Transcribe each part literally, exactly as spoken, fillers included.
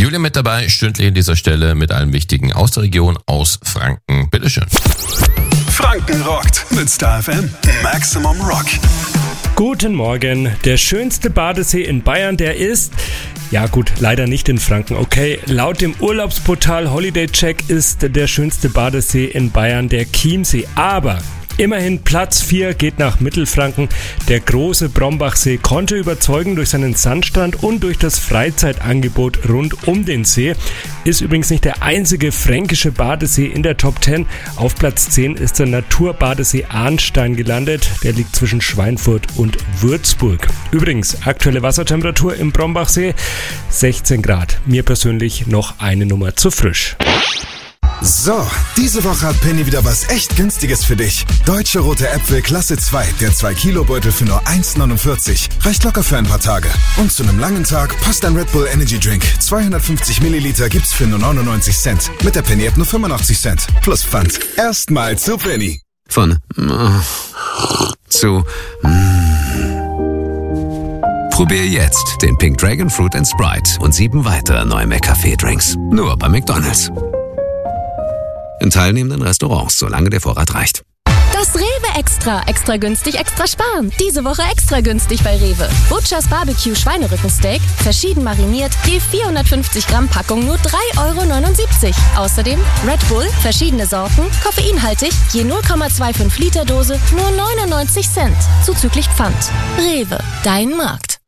Julia mit dabei, stündlich an dieser Stelle mit allem Wichtigen aus der Region, aus Franken. Bitteschön. Franken rockt mit Star F M. Maximum Rock. Guten Morgen. Der schönste Badesee in Bayern, der ist... Ja gut, leider nicht in Franken, okay. Laut dem Urlaubsportal Holiday Check ist der schönste Badesee in Bayern der Chiemsee. Aber immerhin Platz vier geht nach Mittelfranken. Der große Brombachsee konnte überzeugen durch seinen Sandstrand und durch das Freizeitangebot rund um den See. Ist übrigens nicht der einzige fränkische Badesee in der Top zehn. Auf Platz zehn ist der Naturbadesee Arnstein gelandet. Der liegt zwischen Schweinfurt und Würzburg. Übrigens, aktuelle Wassertemperatur im Brombachsee sechzehn Grad. Mir persönlich noch eine Nummer zu frisch. So, diese Woche hat Penny wieder was echt Günstiges für dich. Deutsche rote Äpfel Klasse zwei, der zwei Kilo Beutel für nur eins neunundvierzig. Reicht locker für ein paar Tage. Und zu einem langen Tag passt ein Red Bull Energy Drink. zweihundertfünfzig Milliliter gibt's für nur neunundneunzig Cent. Mit der Penny App nur fünfundachtzig Cent. Plus Pfand. Erstmal zu Penny. Von äh, zu äh. Probier jetzt den Pink Dragon Fruit and Sprite und sieben weitere neue McCafé-Drinks. Nur bei McDonald's. In teilnehmenden Restaurants, solange der Vorrat reicht. Das Rewe Extra. Extra günstig, extra sparen. Diese Woche extra günstig bei Rewe. Butchers Barbecue Schweinerückensteak, verschieden mariniert, je vierhundertfünfzig Gramm Packung nur drei Euro neunundsiebzig. Außerdem Red Bull, verschiedene Sorten, koffeinhaltig, je null Komma fünfundzwanzig Liter Dose, nur neunundneunzig Cent. Zuzüglich Pfand. Rewe, dein Markt.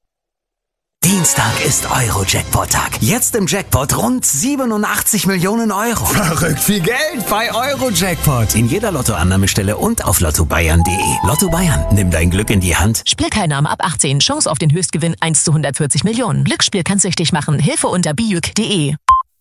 Dienstag ist Euro-Jackpot-Tag. Jetzt im Jackpot rund siebenundachtzig Millionen Euro. Verrückt viel Geld Bei Euro-Jackpot. In jeder Lottoannahmestelle und auf lotto bayern punkt de. Lotto Bayern, nimm dein Glück in die Hand. Spielteilnahme ab achtzehn. Chance auf den Höchstgewinn eins zu hundertvierzig Millionen. Glücksspiel kann süchtig machen. Hilfe unter bijuk punkt de.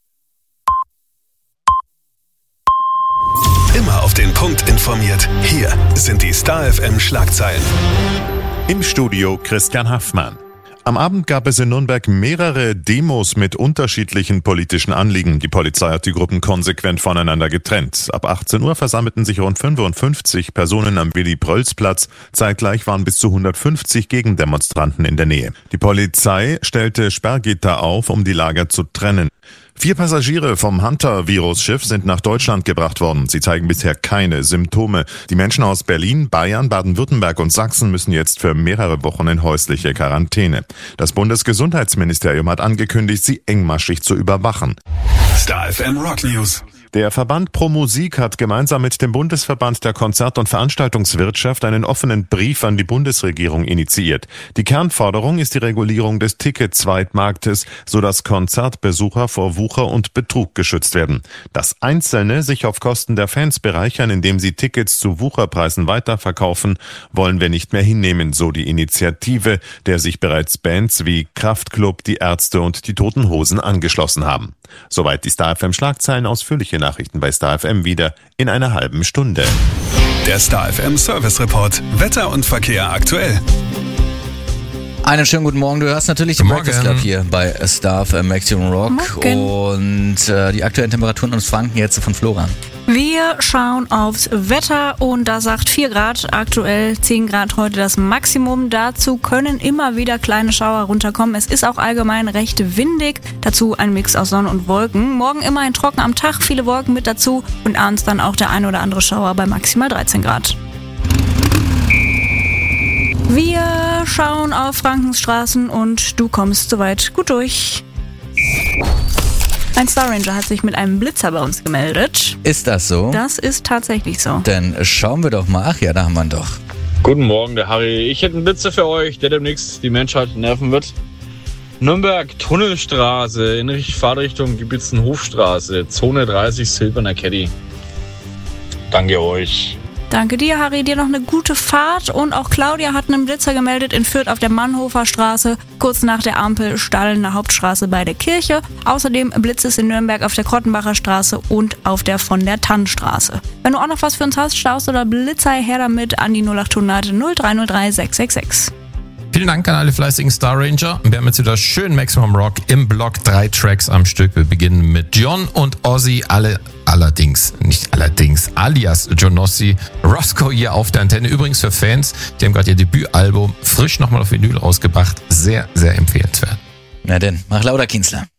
Immer auf den Punkt informiert. Hier sind die Star F M Schlagzeilen. Im Studio Christian Haffmann. Am Abend gab es in Nürnberg mehrere Demos mit unterschiedlichen politischen Anliegen. Die Polizei hat die Gruppen konsequent voneinander getrennt. Ab achtzehn Uhr versammelten sich rund fünfundfünfzig Personen am Willy-Prölz-Platz. Zeitgleich waren bis zu hundertfünfzig Gegendemonstranten in der Nähe. Die Polizei stellte Sperrgitter auf, um die Lager zu trennen. Vier Passagiere vom Hunter-Virus-Schiff sind nach Deutschland gebracht worden. Sie zeigen bisher keine Symptome. Die Menschen aus Berlin, Bayern, Baden-Württemberg und Sachsen müssen jetzt für mehrere Wochen in häusliche Quarantäne. Das Bundesgesundheitsministerium hat angekündigt, sie engmaschig zu überwachen. Star F M Rock News. Der Verband Pro Musik hat gemeinsam mit dem Bundesverband der Konzert- und Veranstaltungswirtschaft einen offenen Brief an die Bundesregierung initiiert. Die Kernforderung ist die Regulierung des Ticket-Zweitmarktes, sodass Konzertbesucher vor Wucher und Betrug geschützt werden. Dass Einzelne sich auf Kosten der Fans bereichern, indem sie Tickets zu Wucherpreisen weiterverkaufen, wollen wir nicht mehr hinnehmen, so die Initiative, der sich bereits Bands wie Kraftklub, die Ärzte und die Toten Hosen angeschlossen haben. Soweit die Star F M Schlagzeilen. Ausführliche Nachrichten bei Star F M wieder in einer halben Stunde. Der Star F M Service Report. Wetter und Verkehr aktuell. Einen schönen guten Morgen. Du hörst natürlich den Breakfast Club hier bei Star F M Maximum Rock. Morgen. Und äh, die aktuellen Temperaturen aus Franken jetzt von Flora. Wir schauen aufs Wetter und da sagt vier Grad, aktuell zehn Grad heute das Maximum. Dazu können immer wieder kleine Schauer runterkommen. Es ist auch allgemein recht windig. Dazu ein Mix aus Sonne und Wolken. Morgen immerhin trocken am Tag, viele Wolken mit dazu und abends dann auch der ein oder andere Schauer bei maximal dreizehn Grad. Wir schauen auf Frankens Straßen und du kommst soweit gut durch. Ein Star Ranger hat sich mit einem Blitzer bei uns gemeldet. Ist das so? Das ist tatsächlich so. Dann schauen wir doch mal. Ach ja, da haben wir ihn doch. Guten Morgen, der Harry. Ich hätte einen Blitzer für euch, der demnächst die Menschheit nerven wird. Nürnberg, Tunnelstraße, in Fahrtrichtung Gebitzenhofstraße, Zone dreißig, Silberner Caddy. Danke euch. Danke dir, Harry. Dir noch eine gute Fahrt. Und auch Claudia hat einen Blitzer gemeldet in Fürth auf der Mannhofer Straße, kurz nach der Ampel Stallender Hauptstraße bei der Kirche. Außerdem blitzt es in Nürnberg auf der Krottenbacher Straße und auf der von der Tannenstraße. Wenn du auch noch was für uns hast, Staus oder Blitzer, her damit an die null acht hundert null drei null drei sechs sechs sechs. Vielen Dank an alle fleißigen Star Ranger. Wir haben jetzt wieder schön Maximum Rock im Block, drei Tracks am Stück. Wir beginnen mit John und Ozzy, alle allerdings, nicht allerdings, alias Johnossi, Roscoe hier auf der Antenne. Übrigens für Fans, die haben gerade ihr Debütalbum frisch nochmal auf Vinyl rausgebracht. Sehr, sehr empfehlenswert. Na denn, mach lauter, Kienzler.